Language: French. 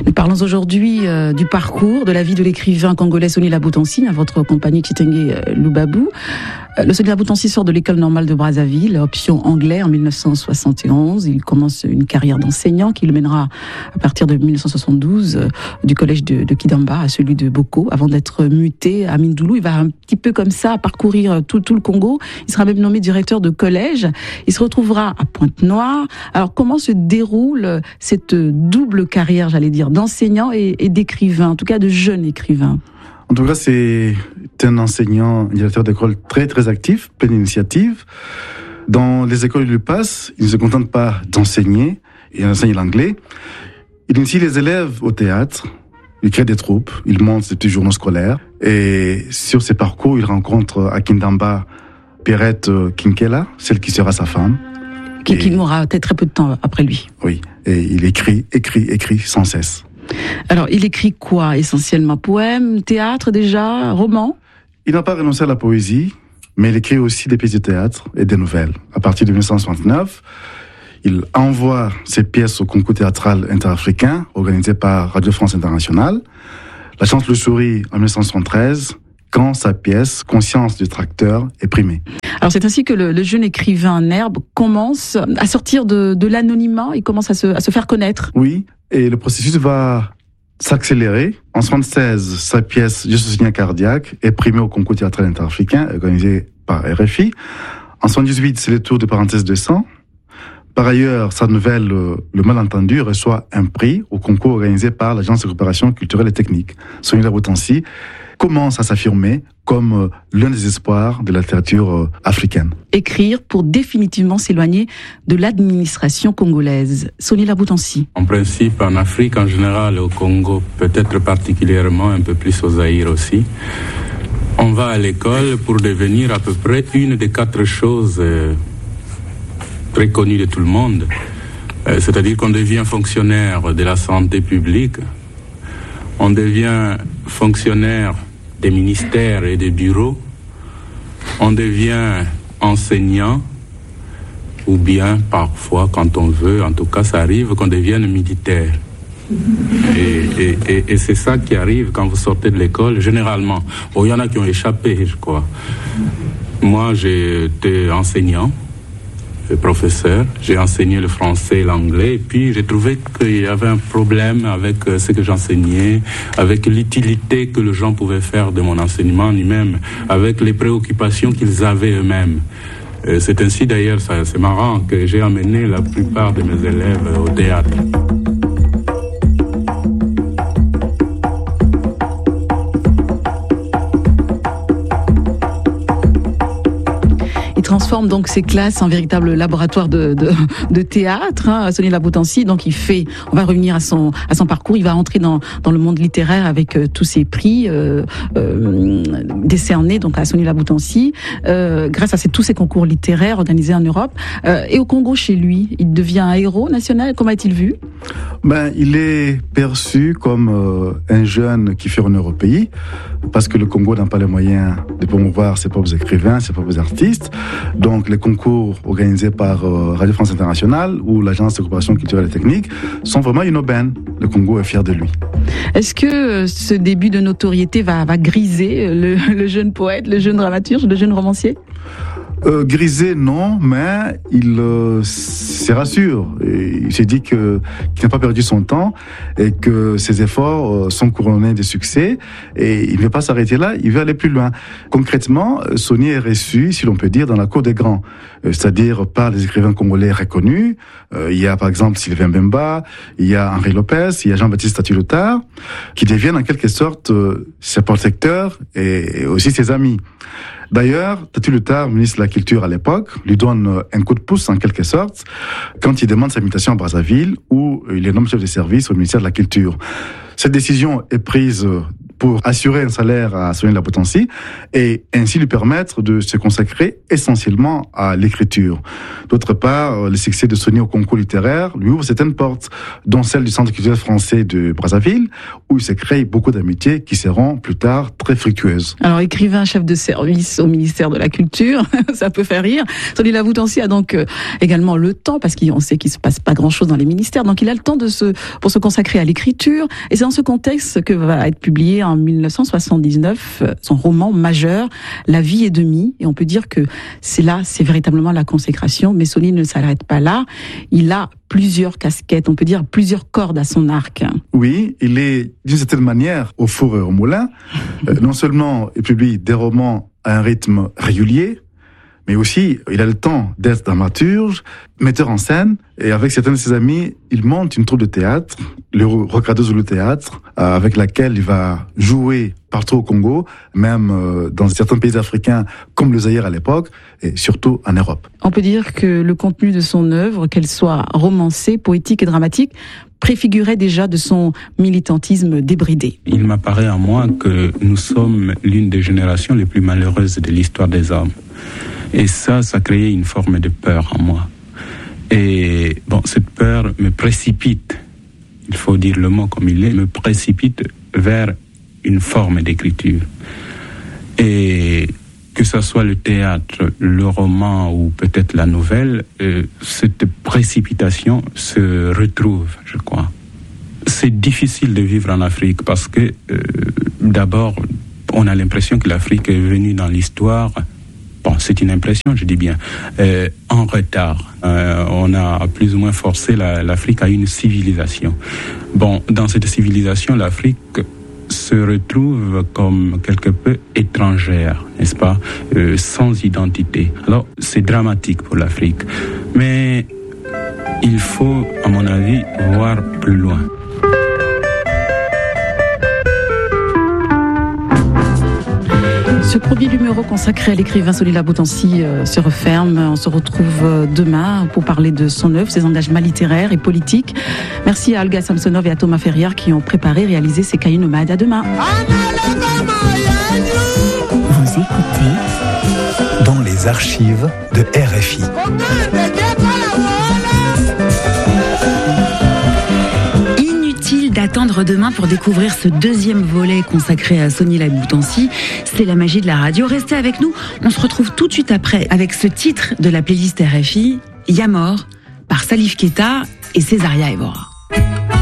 Nous parlons aujourd'hui du parcours, de la vie de l'écrivain congolais Sony Laboutansi, à votre compagnie Chitenge Lubabou. Le Sony Laboutansi sort de l'école normale de Brazzaville, option anglais en 1971. Il commence une carrière d'enseignant qui le mènera à partir de 1972 du collège de Kidamba à celui de Boko, avant d'être muté à Mindoulou. Il va un petit peu comme ça parcourir tout le Congo. Il sera même nommé directeur de collège. Il se retrouvera à Pointe-Noire. Alors comment se déroule cette double carrière, j'allais dire, d'enseignant et d'écrivain, en tout cas de jeune écrivain? En tout cas, c'est un enseignant, un directeur d'école très, très actif, plein d'initiatives. Dans les écoles où il passe, il ne se contente pas d'enseigner, il enseigne l'anglais. Il initie les élèves au théâtre, il crée des troupes, il monte des petits journaux scolaires. Et sur ses parcours, il rencontre à Kindamba Pierrette Kinkela, celle qui sera sa femme. Qui mourra peut-être très peu de temps après lui. Oui, et il écrit sans cesse. Alors, il écrit quoi essentiellement? Poèmes, théâtre déjà, romans? Il n'a pas renoncé à la poésie, mais il écrit aussi des pièces de théâtre et des nouvelles. À partir de 1969, il envoie ses pièces au concours théâtral interafricain organisé par Radio France Internationale. La Chance le sourit en 1973, quand sa pièce, Conscience du tracteur, est primée. Alors c'est ainsi que le jeune écrivain Nerbe commence à sortir de l'anonymat, il commence à se faire connaître. Oui, et le processus va s'accélérer. En 1976, sa pièce Je suis signé cardiaque est primée au concours théâtral interafricain organisé par RFI. En 1978, c'est le tour de parenthèse de sang. Par ailleurs, sa nouvelle Le Malentendu reçoit un prix au concours organisé par l'Agence de coopération culturelle et technique. Sony Laboutansi commence à s'affirmer comme l'un des espoirs de la littérature africaine. Écrire pour définitivement s'éloigner de l'administration congolaise. Sony Laboutansi. En principe, en Afrique en général, au Congo, peut-être particulièrement, un peu plus au Zaïre aussi, on va à l'école pour devenir à peu près une des 4 choses très connues de tout le monde. C'est-à-dire qu'on devient fonctionnaire de la santé publique, on devient fonctionnaire des ministères et des bureaux, on devient enseignant, ou bien parfois, quand on veut, en tout cas ça arrive qu'on devienne militaire. Et c'est ça qui arrive quand vous sortez de l'école, généralement. Bon, il y en a qui ont échappé, je crois. Moi, j'ai été enseignant, professeur, j'ai enseigné le français et l'anglais, et puis j'ai trouvé qu'il y avait un problème avec ce que j'enseignais, avec l'utilité que les gens pouvaient faire de mon enseignement lui-même, avec les préoccupations qu'ils avaient eux-mêmes. C'est ainsi d'ailleurs, c'est marrant, que j'ai amené la plupart de mes élèves au théâtre. Transforme donc ses classes en véritable laboratoire de théâtre, Sony Laboutansi. Donc on va revenir à son parcours, il va entrer dans le monde littéraire avec tous ses prix décernés donc à Sony Laboutansi, grâce à tous ces concours littéraires organisés en Europe. Et au Congo, chez lui, il devient un héros national. Comment est-il vu? Il est perçu comme un jeune qui fait honneur au pays, parce que le Congo n'a pas les moyens de promouvoir ses propres écrivains, ses propres artistes. Donc les concours organisés par Radio France Internationale ou l'Agence de coopération culturelle et technique sont vraiment une aubaine. Le Congo est fier de lui. Est-ce que ce début de notoriété va griser le jeune poète, le jeune dramaturge, le jeune romancier? Grisé, non, mais il se rassure. Il s'est dit qu'il n'a pas perdu son temps et que ses efforts sont couronnés de succès et il ne veut pas s'arrêter là, il veut aller plus loin. Concrètement, Sony est reçu, si l'on peut dire, dans la cour des grands, c'est-à-dire par les écrivains congolais reconnus. Il y a par exemple Sylvain Bemba, il y a Henri Lopez, il y a Jean-Baptiste Tati-Loutard, qui deviennent en quelque sorte ses protecteurs et aussi ses amis. D'ailleurs, Tati-Loutard, ministre de la Culture à l'époque, lui donne un coup de pouce en quelque sorte quand il demande sa mutation à Brazzaville où il est nommé chef de service au ministère de la Culture. Cette décision est prise pour assurer un salaire à Sonia Labotansi et ainsi lui permettre de se consacrer essentiellement à l'écriture. D'autre part, le succès de Sonia au concours littéraire lui ouvre certaines portes, dont celle du Centre culturel français de Brazzaville, où il s'est créé beaucoup d'amitiés qui seront plus tard très fructueuses. Alors, écrivain, chef de service au ministère de la Culture, ça peut faire rire. Sonia Labotansi a donc également le temps, parce qu'on sait qu'il se passe pas grand-chose dans les ministères, donc il a le temps pour se consacrer à l'écriture. Et c'est dans ce contexte que va être publié en 1979 son roman majeur, La vie est demie. Et on peut dire que c'est véritablement la consécration. Mais Sony ne s'arrête pas là. Il a plusieurs casquettes, on peut dire plusieurs cordes à son arc. Oui, il est d'une certaine manière au four et au moulin. Non seulement il publie des romans à un rythme régulier, mais aussi, il a le temps d'être dramaturge, metteur en scène, et avec certains de ses amis, il monte une troupe de théâtre, le Rocado Zulu Théâtre, avec laquelle il va jouer partout au Congo, même dans certains pays africains, comme le Zaïre à l'époque, et surtout en Europe. On peut dire que le contenu de son œuvre, qu'elle soit romancée, poétique et dramatique, préfigurait déjà de son militantisme débridé. Il m'apparaît à moi que nous sommes l'une des générations les plus malheureuses de l'histoire des hommes. Et ça créait une forme de peur en moi. Et cette peur me précipite, il faut dire le mot comme il est, me précipite vers une forme d'écriture. Et que ce soit le théâtre, le roman ou peut-être la nouvelle, cette précipitation se retrouve, je crois. C'est difficile de vivre en Afrique parce que, d'abord, on a l'impression que l'Afrique est venue dans l'histoire. C'est une impression, je dis bien, en retard. On a plus ou moins forcé l'Afrique à une civilisation. Dans cette civilisation, l'Afrique se retrouve comme quelque peu étrangère, n'est-ce pas, sans identité. Alors, c'est dramatique pour l'Afrique. Mais il faut, à mon avis, voir plus loin. Ce premier numéro consacré à l'écrivain Sonia Labotansi se referme. On se retrouve demain pour parler de son œuvre, ses engagements littéraires et politiques. Merci à Olga Samsonov et à Thomas Ferriard qui ont préparé et réalisé ces cahiers nomades. À demain. Vous écoutez dans les archives de RFI. D'attendre demain pour découvrir ce deuxième volet consacré à Sonia Labotansi. C'est la magie de la radio. Restez avec nous. On se retrouve tout de suite après avec ce titre de la playlist RFI, Yamor, par Salif Keita et Césaria Evora.